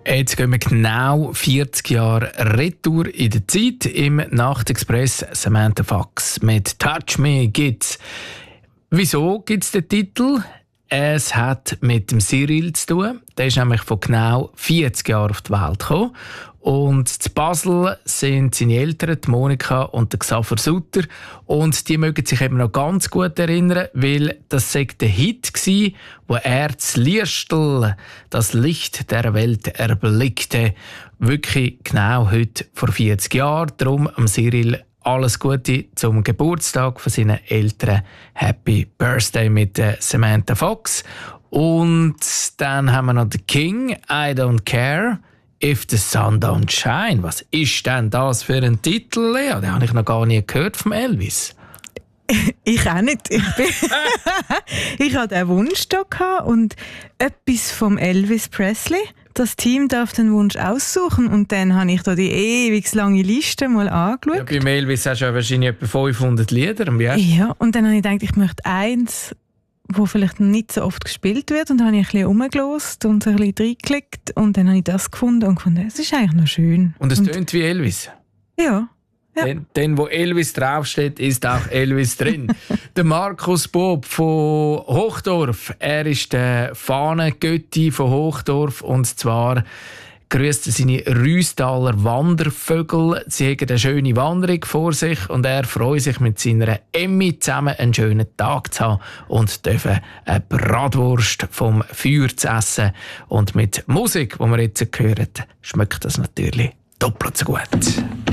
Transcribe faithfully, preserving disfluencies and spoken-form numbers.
Jetzt gehen wir genau vierzig Jahre retour in der Zeit. Im Nachtexpress Samantha Fox mit «Touch Me» gibt's. Wieso gibt es den Titel? Es hat mit dem Cyril zu tun. Der ist nämlich vor genau vierzig Jahren auf die Welt gekommen. Und zu Basel sind seine Eltern, die Monika und der Xaver Sutter. Und die mögen sich eben noch ganz gut erinnern, weil das sei der Hit war, wo er das Lirstel, das Licht der Welt, erblickte. Wirklich genau heute vor vierzig Jahren. Darum am Cyril alles Gute zum Geburtstag von seinen Eltern. Happy Birthday mit äh, Samantha Fox. Und dann haben wir noch den King, I Don't Care If the Sun Don't Shine. Was ist denn das für ein Titel, Lea? Den habe ich noch gar nie gehört vom Elvis. Ich auch nicht. Ich, bin ich hatte einen Wunsch da und etwas vom Elvis Presley. Das Team darf den Wunsch aussuchen und dann habe ich da die ewig lange Liste mal angeschaut. Ja, beim Elvis hast du ja wahrscheinlich etwa fünfhundert Lieder. Ja, und dann habe ich gedacht, ich möchte eins, wo vielleicht nicht so oft gespielt wird, und dann habe ich ein bisschen rumgehört und ein bisschen reingeklickt und dann habe ich das gefunden und gefunden, es ist eigentlich noch schön. Und es tönt wie Elvis? Ja. Ja. Denn, denn wo Elvis draufsteht, ist auch Elvis drin. Der Markus Bob von Hochdorf, er ist der Fahnengötti von Hochdorf, und zwar grüßt er seine Rüstaler Wandervögel. Sie haben eine schöne Wanderung vor sich und er freut sich mit seiner Emmi zusammen einen schönen Tag zu haben und dürfen eine Bratwurst vom Feuer zu essen. Und mit Musik, die wir jetzt hören, schmeckt das natürlich doppelt so gut.